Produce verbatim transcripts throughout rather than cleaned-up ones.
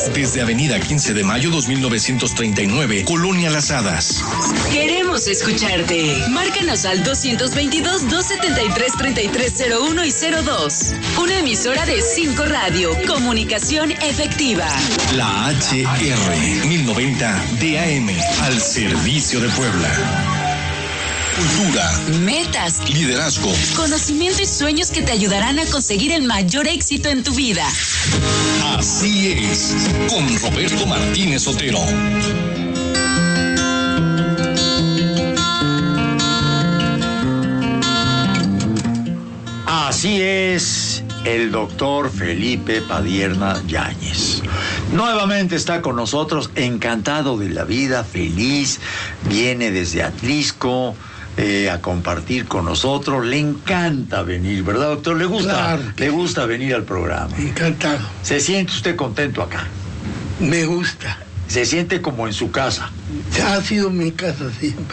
desde Avenida quince de Mayo dos mil novecientos treinta y nueve, Colonia Las Hadas. Queremos escucharte. Márcanos al dos veintidós, doscientos setenta y tres, treinta y tres cero uno y cero dos. Una emisora de Cinco Radio. Comunicación efectiva. La H R mil noventa D A M, al servicio de Puebla. Cultura, metas, liderazgo, conocimiento y sueños que te ayudarán a conseguir el mayor éxito en tu vida. Así es, con Roberto Martínez Otero. Así es, el doctor Felipe Padierna Yáñez. Nuevamente está con nosotros, encantado de la vida, feliz, viene desde Atlisco eh, a compartir con nosotros. Le encanta venir, ¿verdad, doctor? ¿Le gusta? Claro. Le gusta venir al programa. Encantado. ¿Se siente usted contento acá? Me gusta. Se siente como en su casa. Ha sido mi casa siempre.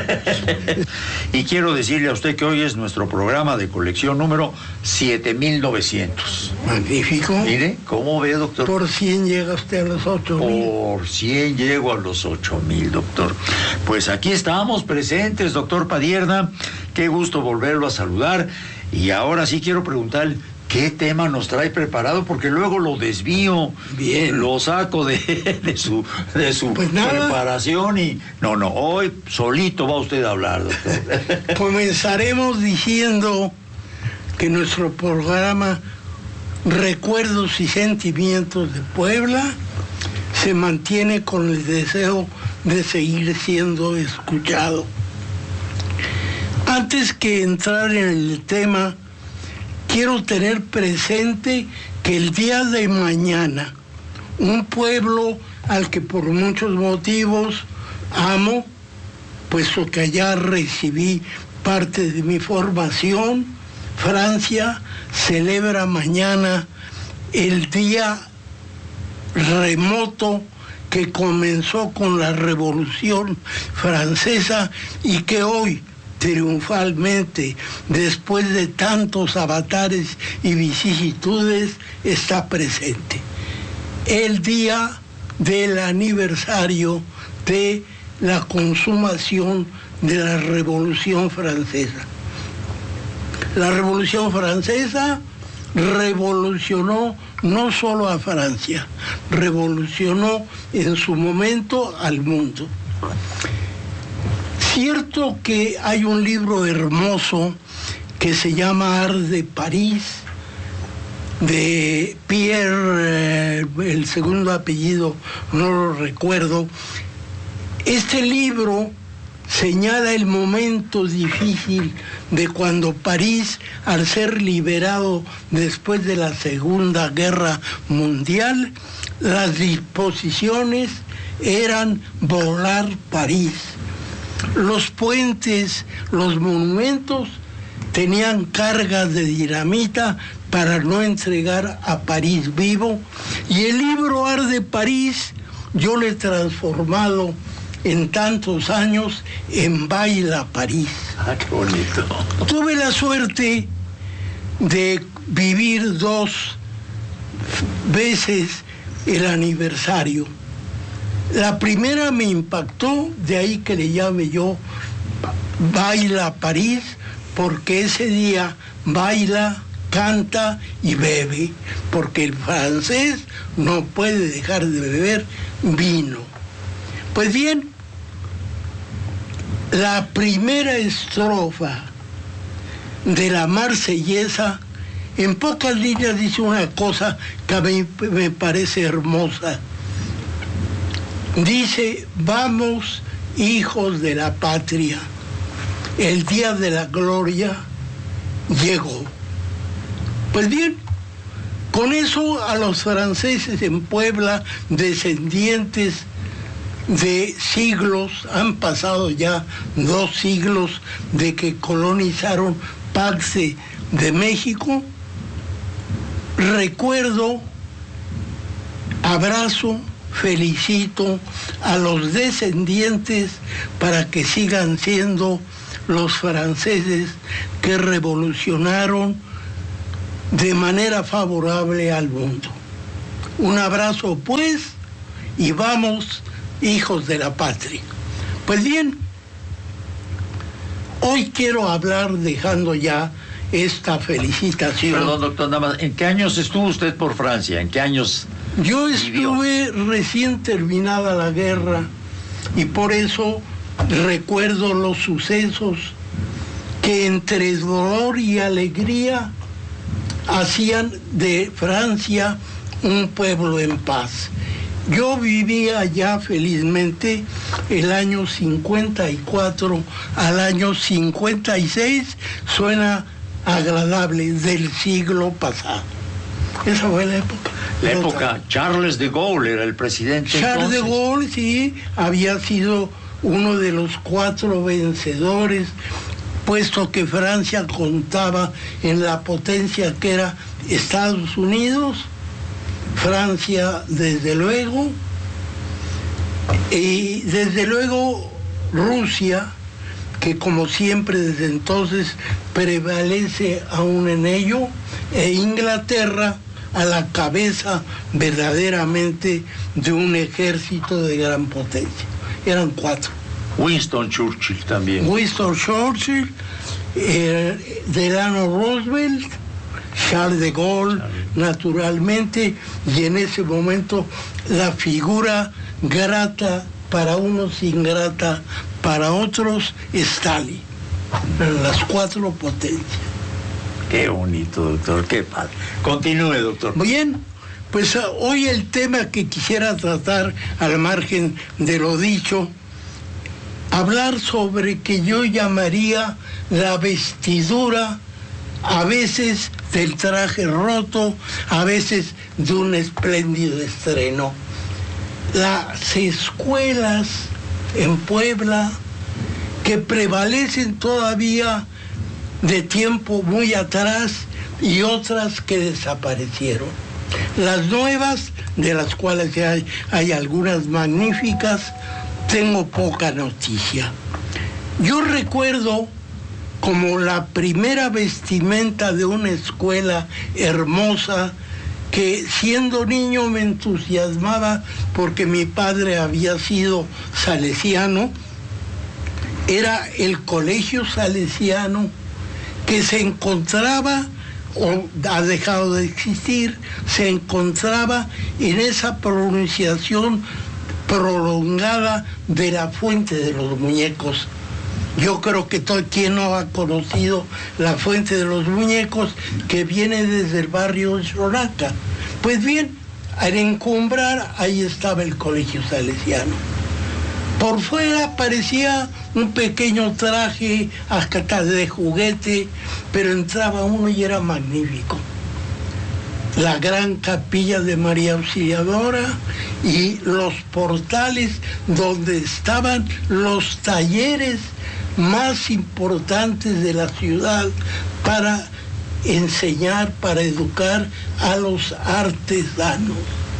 Y quiero decirle a usted que hoy es nuestro programa de colección número siete mil novecientos. Magnífico. Mire, ¿cómo ve, doctor? Por cien llega usted a los ocho mil. Por cien llego a los ocho mil, doctor. Pues aquí estamos presentes, doctor Padierna. Qué gusto volverlo a saludar. Y ahora sí quiero preguntar, ¿qué tema nos trae preparado? Porque luego lo desvío. Bien. Lo saco de, de su, de su pues preparación y... No, no, hoy solito va usted a hablar, doctor. Comenzaremos diciendo que nuestro programa Recuerdos y Sentimientos de Puebla se mantiene con el deseo de seguir siendo escuchado. Antes que entrar en el tema, quiero tener presente que el día de mañana, un pueblo al que por muchos motivos amo, puesto que allá recibí parte de mi formación, Francia celebra mañana el día remoto que comenzó con la Revolución Francesa y que hoy, triunfalmente, después de tantos avatares y vicisitudes, está presente. El día del aniversario de la consumación de la Revolución Francesa. La Revolución Francesa revolucionó no solo a Francia, revolucionó en su momento al mundo. Cierto que hay un libro hermoso que se llama Ars de París, de Pierre, eh, el segundo apellido no lo recuerdo. Este libro señala el momento difícil de cuando París, al ser liberado después de la Segunda Guerra Mundial, las disposiciones eran volar París. Los puentes, los monumentos tenían cargas de dinamita para no entregar a París vivo. Y el libro Ars de París yo lo he transformado en tantos años en Baila París. Ah, qué bonito. Tuve la suerte de vivir dos veces el aniversario. La primera me impactó, de ahí que le llame yo Baila París, porque ese día baila, canta y bebe, porque el francés no puede dejar de beber vino. Pues bien, la primera estrofa de la Marsellesa, en pocas líneas dice una cosa que a mí me parece hermosa. Dice: vamos, hijos de la patria, el día de la gloria llegó. Pues bien, con eso a los franceses en Puebla, descendientes de siglos, han pasado ya dos siglos de que colonizaron parte de México, recuerdo, abrazo, felicito a los descendientes para que sigan siendo los franceses que revolucionaron de manera favorable al mundo. Un abrazo pues, y vamos, hijos de la patria. Pues bien, hoy quiero hablar, dejando ya esta felicitación. Perdón, doctor, nada más, ¿en qué años estuvo usted por Francia? ¿En qué años Yo vivió? estuve recién terminada la guerra y por eso recuerdo los sucesos que entre dolor y alegría hacían de Francia un pueblo en paz. Yo vivía allá felizmente el año cincuenta y cuatro al año cincuenta y seis, suena agradable, del siglo pasado. Esa fue la época. La época, Charles de Gaulle era el presidente. Charles entonces. de Gaulle, sí, había sido uno de los cuatro vencedores, puesto que Francia contaba en la potencia que era Estados Unidos, Francia desde luego, y desde luego Rusia, que como siempre desde entonces prevalece aún en ello, e Inglaterra a la cabeza verdaderamente de un ejército de gran potencia. Eran cuatro. Winston Churchill también. Winston Churchill, eh, Delano Roosevelt, Charles de Gaulle, naturalmente, y en ese momento la figura grata para unos, ingrata para otros, Stalin. Las cuatro potencias. Qué bonito, doctor, qué padre. Continúe, doctor. Bien, pues uh, hoy el tema que quisiera tratar, al margen de lo dicho, hablar sobre que yo llamaría la vestidura, a veces del traje roto, a veces de un espléndido estreno. Las escuelas en Puebla que prevalecen todavía de tiempo muy atrás y otras que desaparecieron. Las nuevas, de las cuales hay, hay algunas magníficas, tengo poca noticia. Yo recuerdo como la primera vestimenta de una escuela hermosa que siendo niño me entusiasmaba porque mi padre había sido salesiano, era el Colegio Salesiano, que se encontraba, o ha dejado de existir, se encontraba en esa pronunciación prolongada de la Fuente de los Muñecos. Yo creo que todo quien no ha conocido la Fuente de los Muñecos, que viene desde el barrio de Soraca. Pues bien, al encumbrar, ahí estaba el Colegio Salesiano. Por fuera parecía un pequeño traje hasta de juguete, pero entraba uno y era magnífico. La gran capilla de María Auxiliadora y los portales donde estaban los talleres más importantes de la ciudad para enseñar, para educar a los artesanos.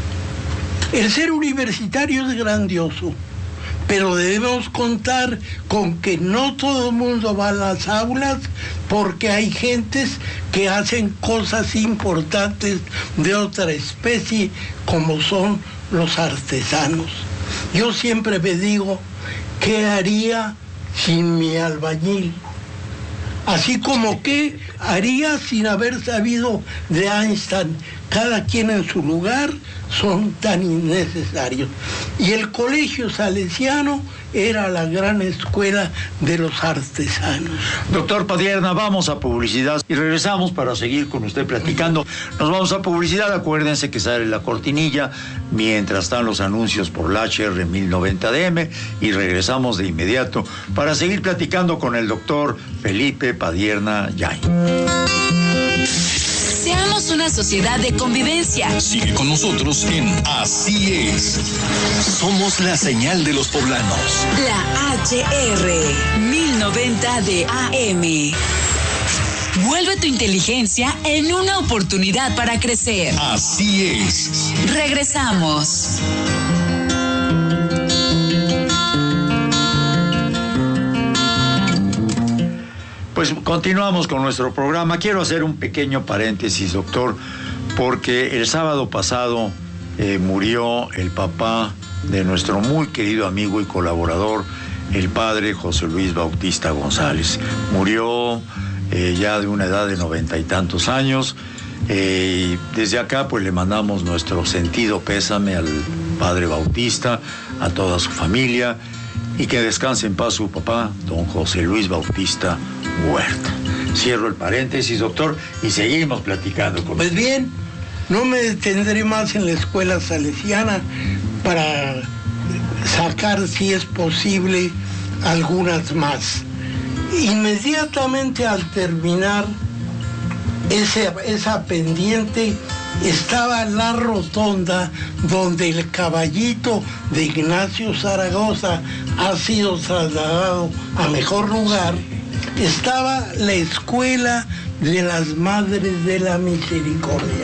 El ser universitario es grandioso, pero debemos contar con que no todo el mundo va a las aulas, porque hay gentes que hacen cosas importantes de otra especie, como son los artesanos. Yo siempre me digo, ¿qué haría sin mi albañil? Así como qué haría sin haber sabido de Einstein. Cada quien en su lugar son tan innecesarios. Y el Colegio Salesiano era la gran escuela de los artesanos. Doctor Padierna, vamos a publicidad y regresamos para seguir con usted platicando. Nos vamos a publicidad, acuérdense que sale la cortinilla mientras están los anuncios por la H R mil noventa D M y regresamos de inmediato para seguir platicando con el doctor Felipe Padierna Yáñez. Seamos una sociedad de convivencia. Sigue con nosotros en Así es. Somos la señal de los poblanos. La H R mil noventa de A M. Vuelve tu inteligencia en una oportunidad para crecer. Así es. Regresamos. Pues continuamos con nuestro programa. Quiero hacer un pequeño paréntesis, doctor, porque el sábado pasado eh, murió el papá de nuestro muy querido amigo y colaborador, el padre José Luis Bautista González. Murió eh, ya de una edad de noventa y tantos años. Eh, y desde acá pues le mandamos nuestro sentido pésame al padre Bautista, a toda su familia, y que descanse en paz su papá, don José Luis Bautista Huerta. Cierro el paréntesis, doctor, y seguimos platicando con Pues bien, no me detendré más en la escuela salesiana para sacar, si es posible, algunas más. Inmediatamente al terminar ese, esa pendiente estaba la rotonda donde el caballito de Ignacio Zaragoza ha sido trasladado a mejor lugar. Estaba la escuela de las Madres de la Misericordia.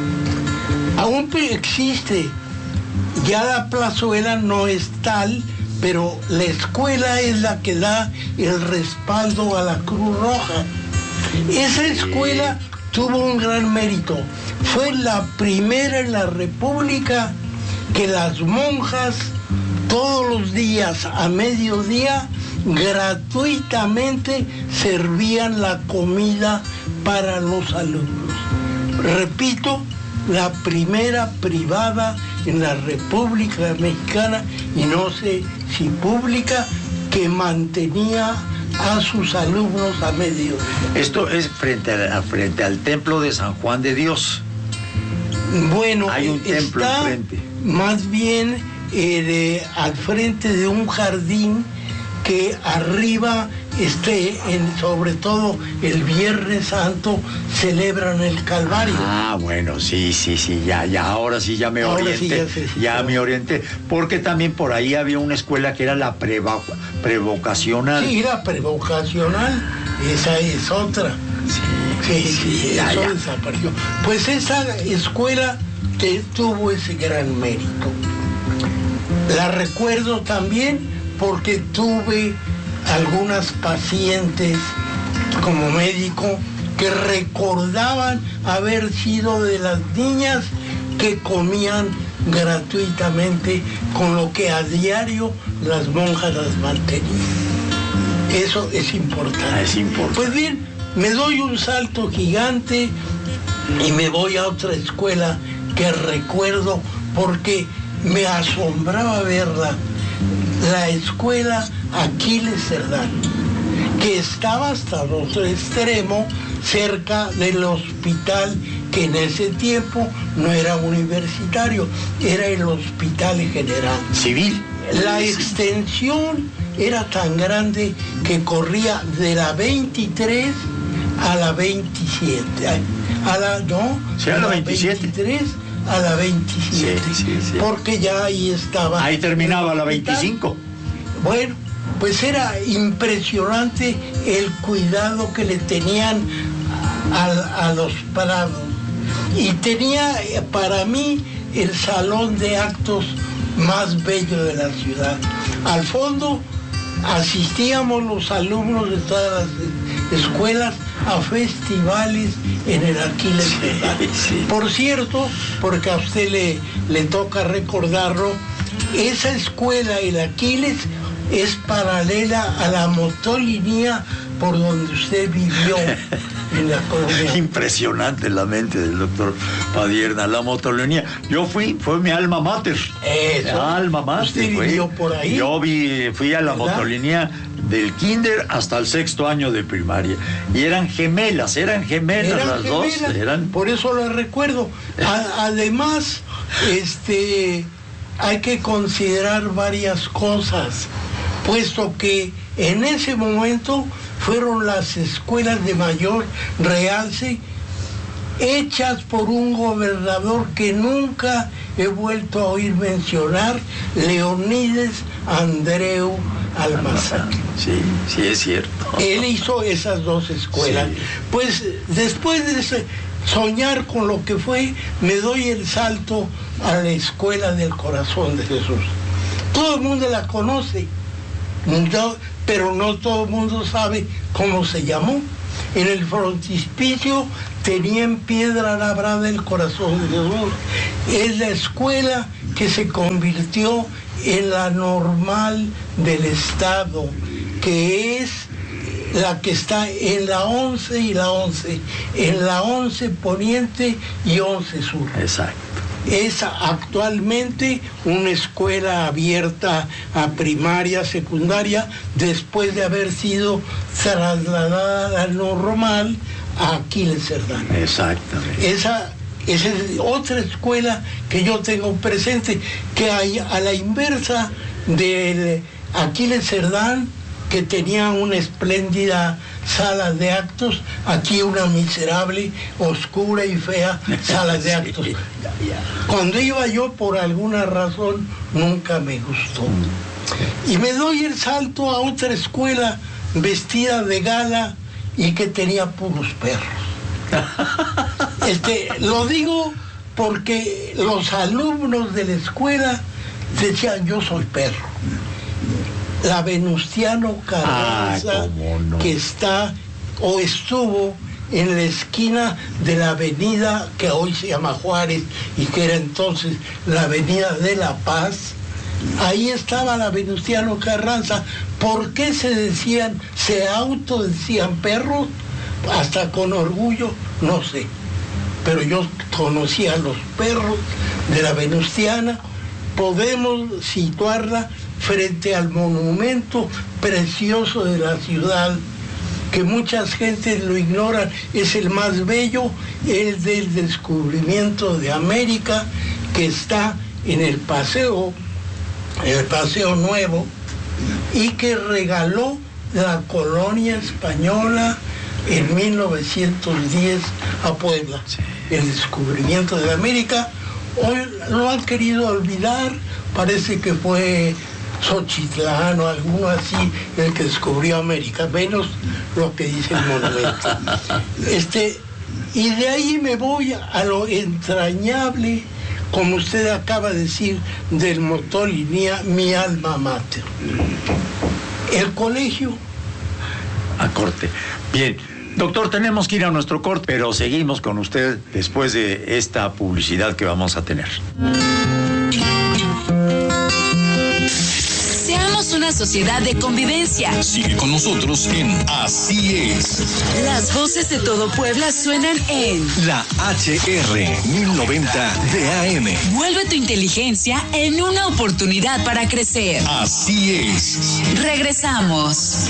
Aún existe, ya la plazuela no es tal, pero la escuela es la que da el respaldo a la Cruz Roja. Esa escuela tuvo un gran mérito. Fue la primera en la República que las monjas todos los días a mediodía gratuitamente servían la comida para los alumnos. Repito, la primera privada en la República Mexicana, y no sé si pública, que mantenía a sus alumnos a mediodía. Esto es frente, a, frente al templo de San Juan de Dios. Bueno, hay un templo está enfrente. Más bien eh, de, al frente de un jardín que arriba, este, en, sobre todo el Viernes Santo, celebran el Calvario. Ah, bueno, sí, sí, sí, ya, ya, ahora sí ya me Ahora orienté, sí ya sé, sí, ya claro. me orienté, porque también por ahí había una escuela que era la preva- prevocacional. Sí, la prevocacional, esa es otra. Sí, Sí, sí, ya, eso ya. desapareció. Pues esa escuela que tuvo ese gran mérito. La recuerdo también porque tuve algunas pacientes como médico que recordaban haber sido de las niñas que comían gratuitamente con lo que a diario las monjas las mantenían. Eso es importante. Ah, es importante. Pues bien, me doy un salto gigante y me voy a otra escuela que recuerdo porque me asombraba verla. La escuela Aquiles Cerdán, que estaba hasta el otro extremo, cerca del hospital, que en ese tiempo no era universitario, era el Hospital General. Civil. La extensión era tan grande que corría de la veintitrés a la veintisiete. A la, no, Sí, a la veintisiete. veintitrés a la veintisiete. Sí, sí, sí. Porque ya ahí estaba. Ahí terminaba el la hospital. veinticinco. Bueno, pues era impresionante el cuidado que le tenían a, a los parados. Y tenía eh, para mí el salón de actos más bello de la ciudad. Al fondo asistíamos los alumnos de todas las escuelas a festivales en el Aquiles Cerdán. Sí, sí. Por cierto, porque a usted le, le toca recordarlo, esa escuela, el Aquiles, es paralela a la motolinía por donde usted vivió en la colonia. Impresionante la mente del doctor Padierna, la motolinía. Yo fui, fue mi alma mater. Eso. Alma mater. ¿Usted fue. vivió por ahí? Yo vi, fui a la ¿Verdad? motolinía del kinder hasta el sexto año de primaria. Y eran gemelas, eran gemelas Eran las gemelas, dos. Eran... Por eso lo recuerdo. A- además, este, hay que considerar varias cosas, puesto que en ese momento fueron las escuelas de mayor realce hechas por un gobernador que nunca he vuelto a oír mencionar, Leonides Andreu Almazán. Sí, sí, es cierto. Él hizo esas dos escuelas. Sí. Pues después de ese- soñar con lo que fue, me doy el salto a la Escuela del Corazón de Jesús. Todo el mundo la conoce, no- pero no todo el mundo sabe cómo se llamó. En el frontispicio tenía en piedra labrada el corazón de Jesús. Es la escuela que se convirtió en la normal del Estado, que es la que está en la once y la once, en la once poniente y once sur. Exacto. Es actualmente una escuela abierta a primaria, secundaria, después de haber sido trasladada a la normal a Aquiles Cerdán. Exactamente. Esa, esa es otra escuela que yo tengo presente, que hay a la inversa de Aquiles Cerdán, que tenía una espléndida sala de actos, aquí una miserable, oscura y fea sala de actos. Cuando iba yo, por alguna razón, nunca me gustó. Y me doy el salto a otra escuela vestida de gala y que tenía puros perros. Este, lo digo porque los alumnos de la escuela decían, yo soy perro. La Venustiano Carranza, ah, no. que está o estuvo en la esquina de la avenida que hoy se llama Juárez y que era entonces la avenida de La Paz, ahí estaba la Venustiano Carranza. ¿Por qué se decían, se autodecían perros? Hasta con orgullo, no sé. Pero yo conocía a los perros de la Venustiana. Podemos situarla frente al monumento precioso de la ciudad, que muchas gentes lo ignoran, es el más bello, el del descubrimiento de América, que está en el paseo, en el Paseo Nuevo, y que regaló la colonia española en mil novecientos diez a Puebla. El descubrimiento de América, hoy lo han querido olvidar, parece que fue Xochitlán o alguno así el que descubrió América, menos lo que dice el monumento. Este, y de ahí me voy a lo entrañable, como usted acaba de decir, del Motolinía, mi alma mater. El colegio. A corte. Bien, doctor, tenemos que ir a nuestro corte, pero seguimos con usted después de esta publicidad que vamos a tener. Seamos una sociedad de convivencia. Sigue con nosotros en Así es. Las voces de todo Puebla suenan en La H R mil noventa de A M. Vuelve tu inteligencia en una oportunidad para crecer. Así es. Regresamos.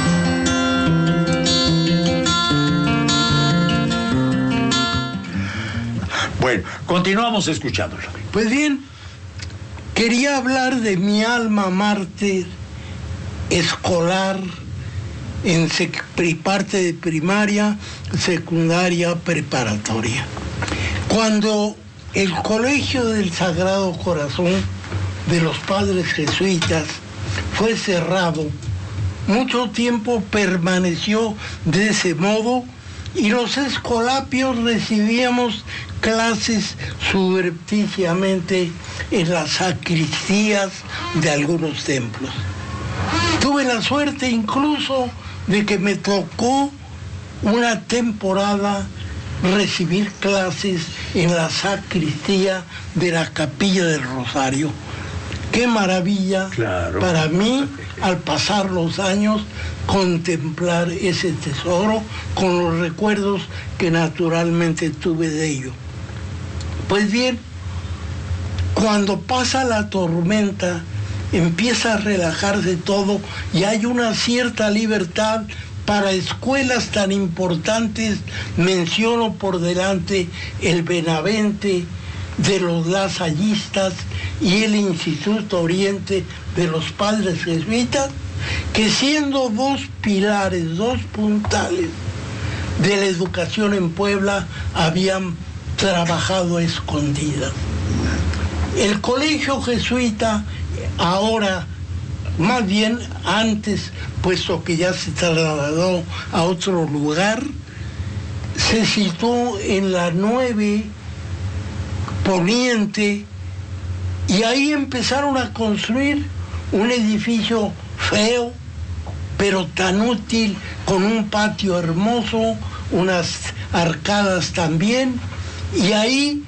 Bueno, continuamos escuchándolo. Pues bien, quería hablar de mi alma mater escolar en sec- parte de primaria, secundaria, preparatoria. Cuando el Colegio del Sagrado Corazón de los Padres Jesuitas fue cerrado, mucho tiempo permaneció de ese modo y los escolapios recibíamos clases subrepticiamente en las sacristías de algunos templos. Tuve la suerte incluso de que me tocó una temporada recibir clases en la sacristía de la Capilla del Rosario. Qué maravilla, claro, para mí, al pasar los años, contemplar ese tesoro con los recuerdos que naturalmente tuve de ello. Pues bien, cuando pasa la tormenta, empieza a relajarse todo y hay una cierta libertad para escuelas tan importantes. Menciono por delante el Benavente de los lasallistas y el Instituto Oriente de los Padres Jesuitas, que siendo dos pilares, dos puntales de la educación en Puebla, habían trabajado a escondidas. El colegio jesuita, ahora, más bien antes, puesto que ya se trasladó a otro lugar, se situó en la nueve Poniente, y ahí empezaron a construir un edificio feo, pero tan útil, con un patio hermoso, unas arcadas también, y ahí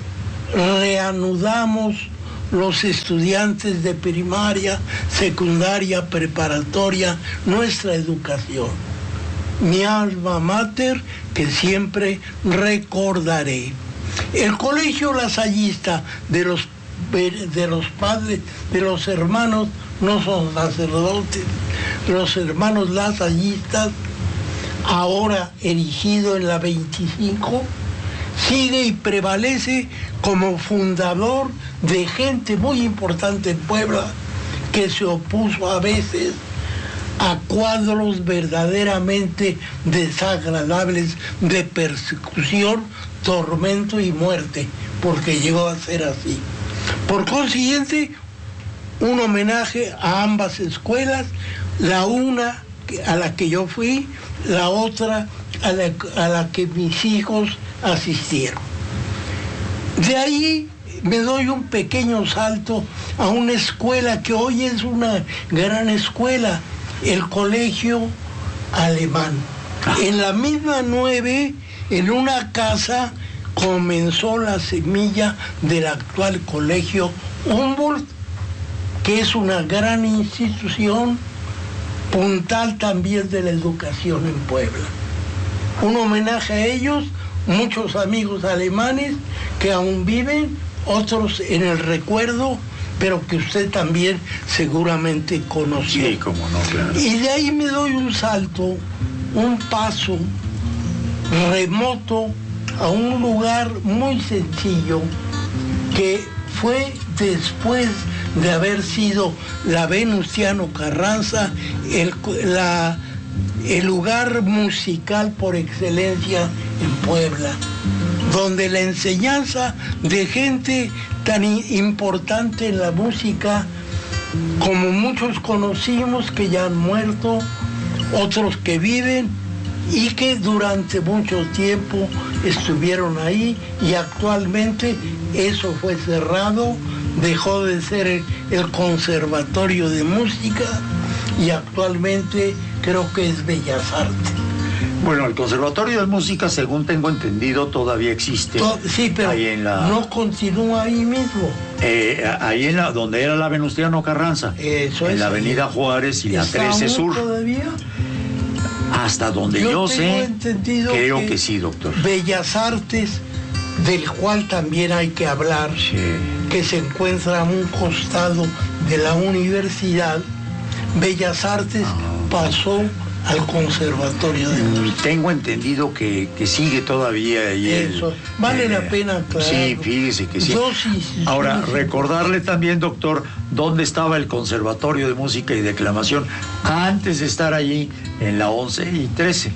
reanudamos los estudiantes de primaria, secundaria, preparatoria, nuestra educación. Mi alma mater que siempre recordaré. El colegio lasallista de los, de los padres, de los hermanos, no son sacerdotes, los hermanos lasallistas, ahora erigido en la veinticinco, sigue y prevalece como fundador de gente muy importante en Puebla que se opuso a veces a cuadros verdaderamente desagradables de persecución, tormento y muerte, porque llegó a ser así. Por consiguiente, un homenaje a ambas escuelas, la una a la que yo fui, la otra a la, a la que mis hijos asistieron. De ahí me doy un pequeño salto a una escuela que hoy es una gran escuela, el Colegio Alemán. En la misma nueve, en una casa, comenzó la semilla del actual Colegio Humboldt, que es una gran institución puntal también de la educación en Puebla. Un homenaje a ellos, muchos amigos alemanes que aún viven, otros en el recuerdo, pero que usted también seguramente conoció. Sí, cómo no, claro. Y de ahí me doy un salto, un paso remoto a un lugar muy sencillo que fue después de haber sido la Venustiano Carranza, el, la, el lugar musical por excelencia en Puebla, donde la enseñanza de gente tan importante en la música, como muchos conocimos que ya han muerto, otros que viven y que durante mucho tiempo estuvieron ahí, y actualmente eso fue cerrado, dejó de ser el, el Conservatorio de Música y actualmente creo que es Bellas Artes. Bueno, el Conservatorio de Música, según tengo entendido, todavía existe. To- sí, pero ahí en la, no continúa ahí mismo. Eh, ahí en la, donde era la Venustiano Carranza. Eso en es. la Avenida Juárez y la ¿Está trece aún Sur. todavía? Hasta donde yo, Yo sé, tengo entendido creo que que sí, doctor. Bellas Artes, del cual también hay que hablar, Sí. que se encuentra a un costado de la universidad, Bellas Artes pasó al Conservatorio de Música. Tengo entendido que, que sigue todavía ahí. el- Eso, vale eh, la pena aclararlo. Sí, fíjese que sí. Dos instituciones. Ahora, recordarle también, doctor, dónde estaba el Conservatorio de Música y Declamación antes de estar allí en la once y trece.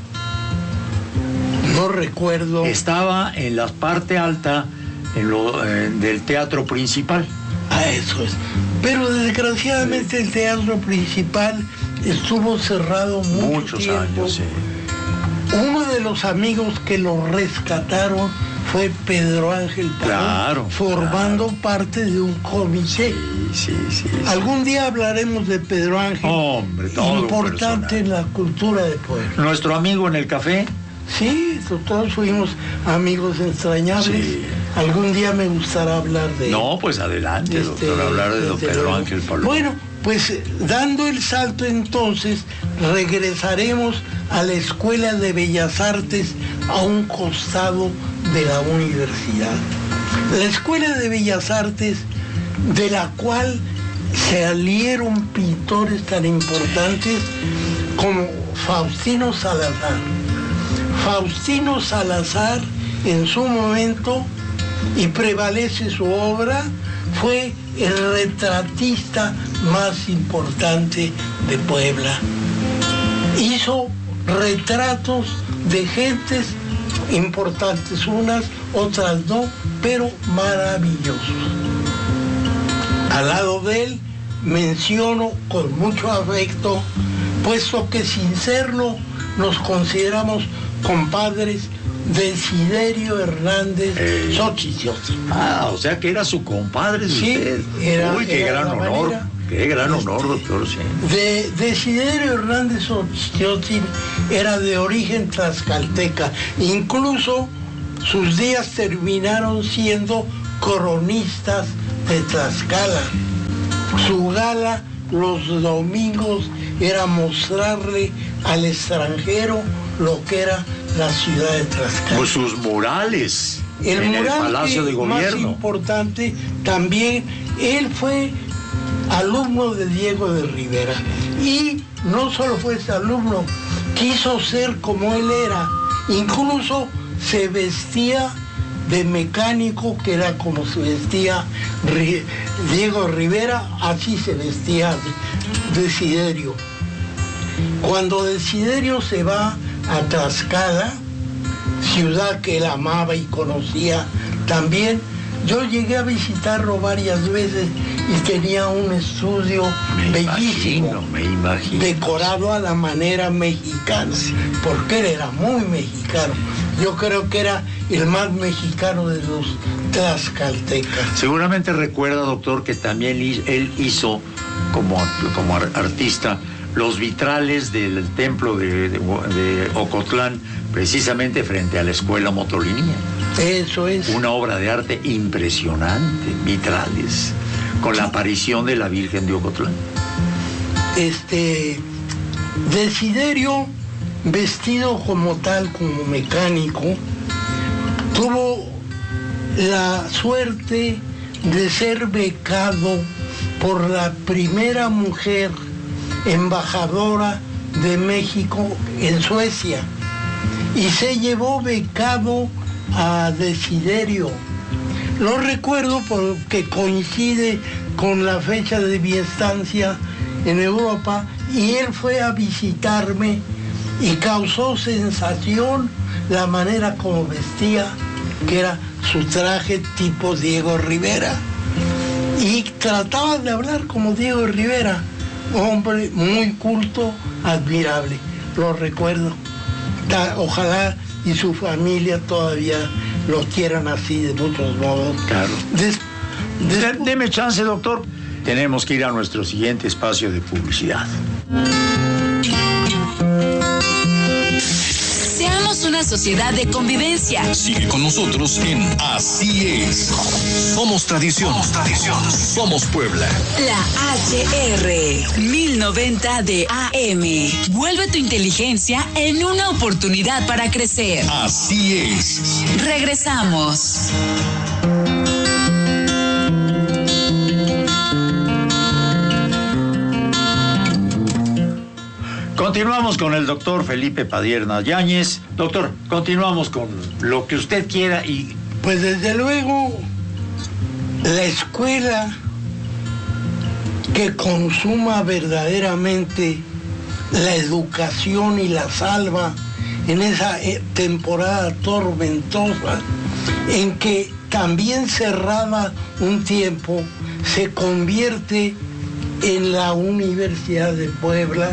No recuerdo. Estaba en la parte alta en lo, eh, del teatro principal. Ah, eso es. Pero desgraciadamente el teatro principal estuvo cerrado mucho Muchos tiempo. años, sí. Uno de los amigos que lo rescataron fue Pedro Ángel Parón, Claro, formando claro. parte de un comité. Sí, sí, sí. Algún día hablaremos de Pedro Ángel, Hombre, todo un importante personaje. en la cultura de Puebla. Nuestro amigo en el café. Sí, todos fuimos amigos entrañables. Sí. Algún día me gustará hablar de No, pues adelante, Este, doctor, hablar de don desde Pedro luego. Ángel Paloma. Bueno, pues eh, dando el salto entonces, regresaremos a la Escuela de Bellas Artes a un costado de la universidad. La Escuela de Bellas Artes, de la cual se salieron pintores tan importantes como Faustino Salazar. Faustino Salazar, en su momento, y prevalece su obra, fue el retratista más importante de Puebla. Hizo retratos de gentes importantes, unas, otras no, pero maravillosos. Al lado de él menciono con mucho afecto, puesto que sin serlo nos consideramos compadres, Desiderio Hernández Eh. Xochitl. Ah, o sea que era su compadre de Sí, usted. era- Uy, qué era gran la honor. manera. Qué Qué gran Este, honor, doctor, sí. De, Desiderio Hernández Ochtiotzin era de origen tlaxcalteca. Incluso sus días terminaron siendo coronistas de Tlaxcala. Su gala los domingos era mostrarle al extranjero lo que era la ciudad de Tlaxcala. Pues sus murales El en mural el Palacio que de más Gobierno. importante, también él fue alumno de Diego de Rivera. Y no solo fue ese alumno, quiso ser como él era. Incluso se vestía de mecánico, que era como se vestía Diego Rivera, así se vestía Desiderio. Cuando Desiderio se va a Tlaxcala, ciudad que él amaba y conocía también, yo llegué a visitarlo varias veces y tenía un estudio Me bellísimo, imagino, me imagino. decorado a la manera mexicana, porque él era muy mexicano. Yo creo que era el más mexicano de los tlaxcaltecas. Seguramente recuerda, doctor, que también él hizo, como, como artista, los vitrales del templo de, de, de Ocotlán, precisamente frente a la escuela Motolinía. Eso es. Una obra de arte impresionante, vitrales, con la aparición de la Virgen de Ocotlán. Este, Desiderio, vestido como tal, como mecánico, tuvo la suerte de ser becado por la primera mujer embajadora de México en Suecia, y se llevó becado a Desiderio. Lo recuerdo porque coincide con la fecha de mi estancia en Europa, y él fue a visitarme y causó sensación la manera como vestía, que era su traje tipo Diego Rivera, y trataba de hablar como Diego Rivera, hombre muy culto, admirable. Lo recuerdo. Ojalá y su familia todavía lo quieran así, de muchos modos. Claro. Des, des... Deme chance, doctor. Tenemos que ir a nuestro siguiente espacio de publicidad. Seamos una sociedad de convivencia. Sigue con nosotros en Así es. Somos tradición. Somos tradición. Somos Puebla. La H R mil noventa de A M. Vuelve tu inteligencia en una oportunidad para crecer. Así es. Regresamos. Continuamos con el doctor Felipe Padierna Yáñez. Doctor, continuamos con lo que usted quiera y... Pues desde luego, la escuela que consuma verdaderamente la educación y la salva en esa temporada tormentosa, en que también cerrada un tiempo, se convierte en la Universidad de Puebla,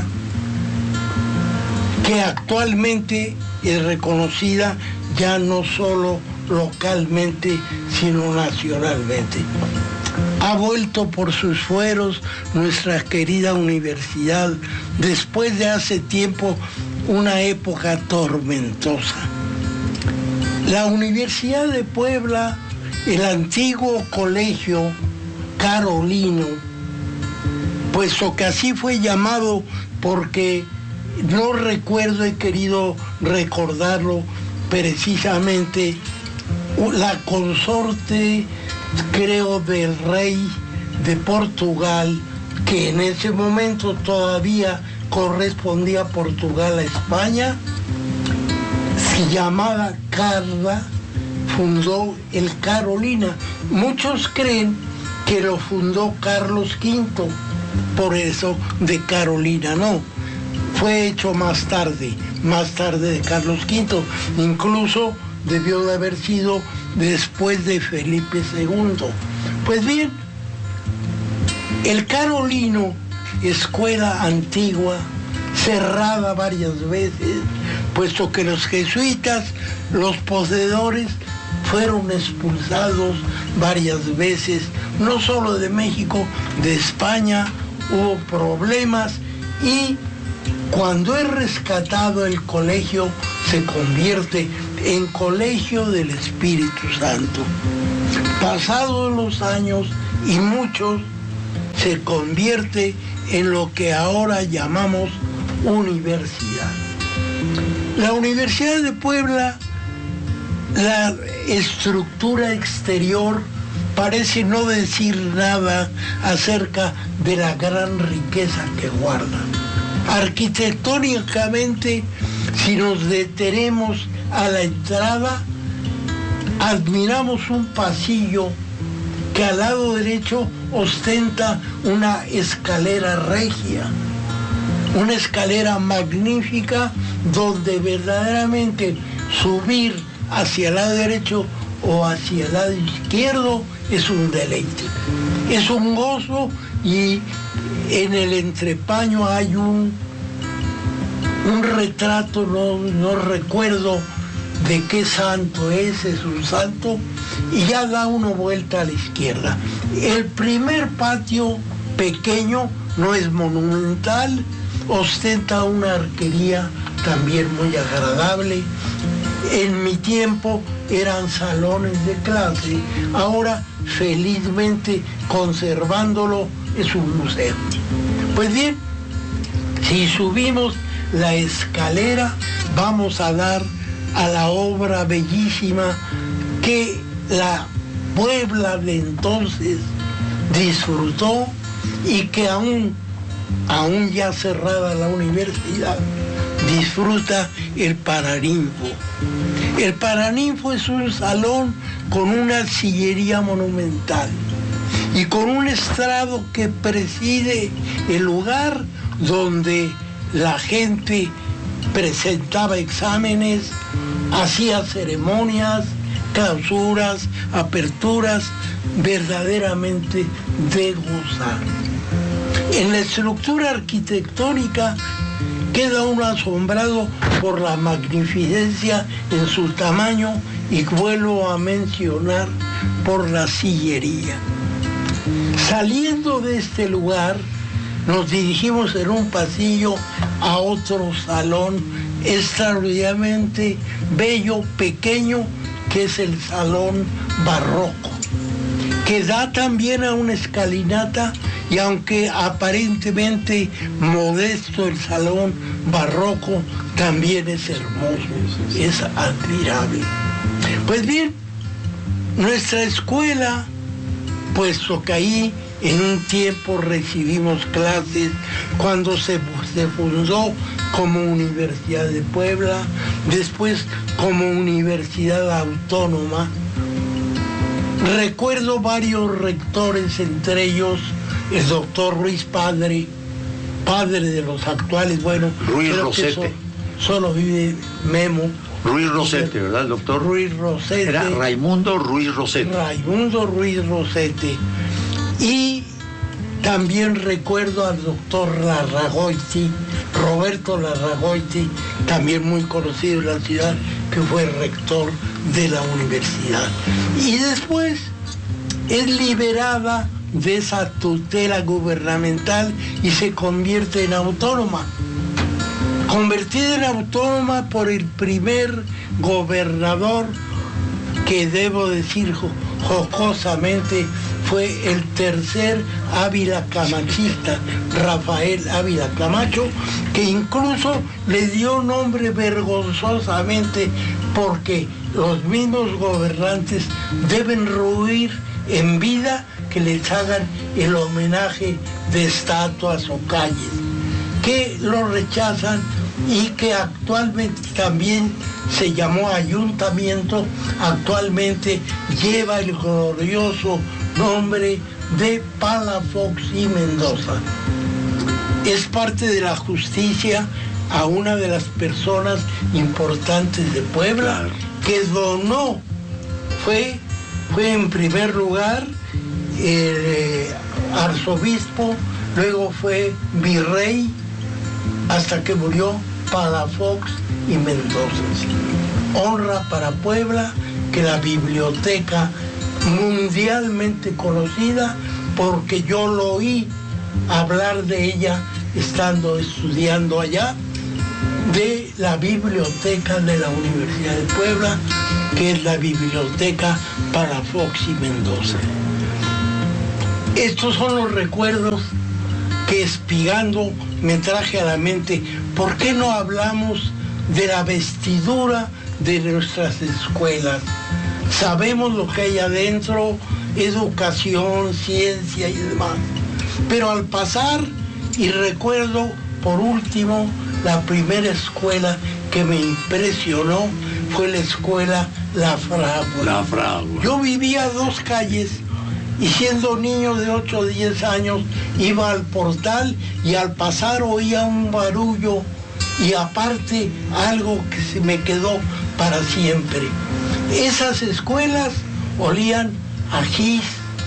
que actualmente es reconocida ya no solo localmente, sino nacionalmente. Ha vuelto por sus fueros nuestra querida universidad después de hace tiempo una época tormentosa. La Universidad de Puebla, el antiguo colegio carolino, puesto que así fue llamado porque no recuerdo, he querido recordarlo precisamente, la consorte, creo, del rey de Portugal, que en ese momento todavía correspondía a Portugal a España, se llamaba Carla, fundó el Carolina. Muchos creen que lo fundó Carlos quinto, por eso de Carolina, no. Fue hecho más tarde, más tarde de Carlos quinto, incluso debió de haber sido después de Felipe segundo. Pues bien, el Carolino, escuela antigua, cerrada varias veces, puesto que los jesuitas, los poseedores, fueron expulsados varias veces, no solo de México, de España, hubo problemas y cuando es rescatado el colegio se convierte en Colegio del Espíritu Santo. Pasados los años y muchos, se convierte en lo que ahora llamamos universidad. La Universidad de Puebla, la estructura exterior parece no decir nada acerca de la gran riqueza que guarda. Arquitectónicamente, si nos detenemos a la entrada, admiramos un pasillo que al lado derecho ostenta una escalera regia, una escalera magnífica donde verdaderamente subir hacia el lado derecho o hacia el lado izquierdo es un deleite, es un gozo, y en el entrepaño hay un, un retrato, no, no recuerdo de qué santo es, es un santo, y ya da una vuelta a la izquierda. El primer patio pequeño no es monumental, ostenta una arquería también muy agradable. En mi tiempo eran salones de clase, ahora felizmente conservándolo es un museo. Pues bien, si subimos la escalera vamos a dar a la obra bellísima que la Puebla de entonces disfrutó y que aún, aún ya cerrada la universidad, disfruta el Paraninfo. El Paraninfo es un salón con una sillería monumental y con un estrado que preside el lugar donde la gente presentaba exámenes, hacía ceremonias, clausuras, aperturas, verdaderamente de gozar. En la estructura arquitectónica queda uno asombrado por la magnificencia en su tamaño y vuelvo a mencionar por la sillería. Saliendo de este lugar, nos dirigimos en un pasillo a otro salón extraordinariamente bello, pequeño, que es el Salón Barroco, que da también a una escalinata, y aunque aparentemente modesto el Salón Barroco, también es hermoso, es admirable. Pues bien, nuestra escuela, puesto que ahí en un tiempo recibimos clases, cuando se, se fundó como Universidad de Puebla, después como Universidad Autónoma, recuerdo varios rectores, entre ellos el doctor Ruiz Padre, padre de los actuales, bueno, Ruiz Rosete. So, solo vive Memo. Ruiz Rosete, ¿verdad, doctor? Ruiz Rosete. Era Raimundo Ruiz Rosete. Raimundo Ruiz Rosete. Y también recuerdo al doctor Larragoiti, Roberto Larragoiti, también muy conocido en la ciudad, que fue rector de la universidad. Y después es liberada de esa tutela gubernamental y se convierte en autónoma. Convertida en autónoma por el primer gobernador, que debo decir jocosamente fue el tercer Ávila Camachista, Rafael Ávila Camacho, que incluso le dio nombre vergonzosamente porque los mismos gobernantes deben ruir en vida que les hagan el homenaje de estatuas o calles, que lo rechazan y que actualmente también se llamó ayuntamiento, actualmente lleva el glorioso nombre de Palafox y Mendoza. Es parte de la justicia a una de las personas importantes de Puebla, claro, que donó, fue, fue en primer lugar el eh, arzobispo, luego fue virrey, hasta que murió Palafox y Mendoza. Honra para Puebla que la biblioteca mundialmente conocida, porque yo lo oí hablar de ella estando estudiando allá, de la biblioteca de la Universidad de Puebla, que es la biblioteca Palafox y Mendoza. Estos son los recuerdos que espigando me traje a la mente. ¿Por qué no hablamos de la vestidura de nuestras escuelas? Sabemos lo que hay adentro, educación, ciencia y demás. Pero al pasar, y recuerdo por último, la primera escuela que me impresionó fue la escuela La Fragua. La Fragua. Yo vivía a dos calles y siendo niño de ocho o diez años iba al portal y al pasar oía un barullo y aparte algo que se me quedó para siempre. Esas escuelas olían a gis,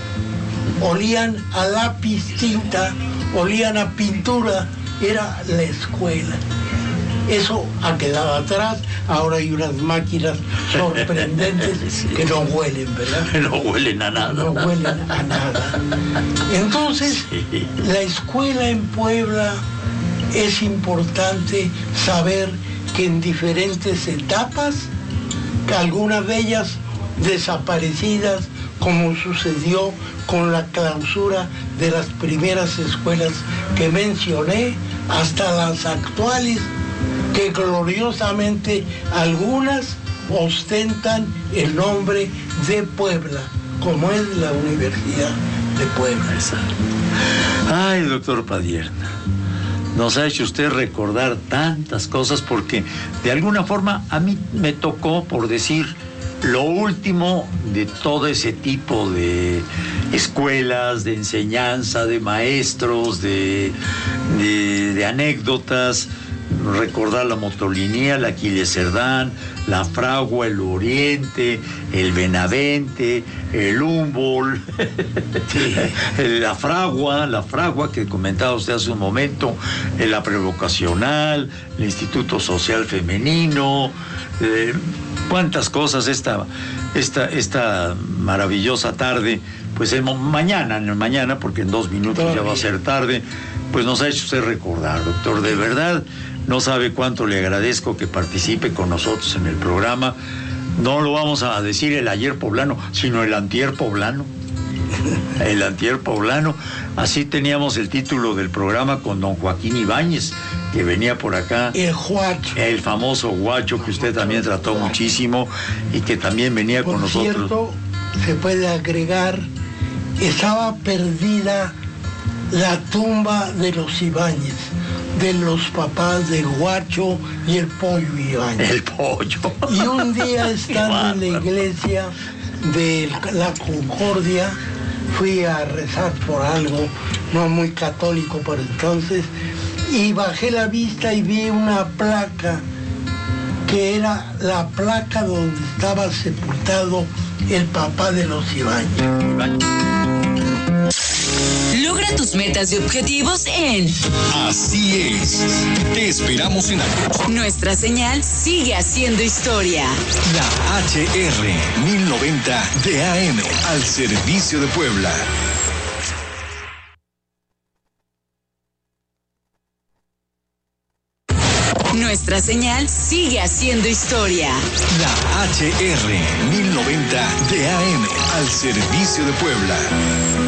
olían a lápiz tinta, olían a pintura, era la escuela. Eso ha quedado atrás, ahora hay unas máquinas sorprendentes sí. que no huelen, ¿verdad? No huelen a nada. No huelen a nada. Entonces, sí. la escuela en Puebla es importante saber que en diferentes etapas, que algunas de ellas desaparecidas, como sucedió con la clausura de las primeras escuelas que mencioné, hasta las actuales, que gloriosamente algunas ostentan el nombre de Puebla, como es la Universidad de Puebla. Ay, doctor Padierna, nos ha hecho usted recordar tantas cosas porque de alguna forma a mí me tocó, por decir, lo último de todo ese tipo de escuelas, de enseñanza, de maestros, de, de, de anécdotas. Recordar la Motolinía, la Aquiles Cerdán, la Fragua, el Oriente, el Benavente, el Humboldt, sí. la Fragua, la Fragua que comentaba usted hace un momento, la Prevocacional, el Instituto Social Femenino, eh, cuántas cosas esta, esta, esta maravillosa tarde, pues en, mañana, en mañana, porque en dos minutos Todavía. ya va a ser tarde, pues nos ha hecho usted recordar, doctor, de verdad. No sabe cuánto le agradezco que participe con nosotros en el programa. No lo vamos a decir el ayer poblano, sino el antier poblano. El antier poblano. Así teníamos el título del programa con don Joaquín Ibáñez, que venía por acá. El Guacho. El famoso Guacho, que usted también trató muchísimo y que también venía por con nosotros. Cierto, se puede agregar, estaba perdida la tumba de los Ibáñez, de los papás de Guacho y el Pollo Ibáñez. El Pollo. Y un día estando en la iglesia de la Concordia, fui a rezar por algo, no muy católico por entonces, y bajé la vista y vi una placa que era la placa donde estaba sepultado el papá de los Ibáñez. Logra tus metas y objetivos en Así es. Te esperamos en la Nuestra señal sigue haciendo historia. La H R mil noventa de A M al servicio de Puebla. Nuestra señal sigue haciendo historia. La H R mil noventa de A M al servicio de Puebla.